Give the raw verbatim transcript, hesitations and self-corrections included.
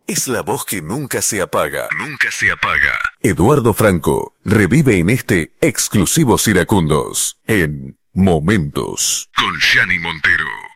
es la voz que nunca se apaga. Nunca se apaga. Eduardo Franco revive en este exclusivo Iracundos en Momentos con Gianni Montero.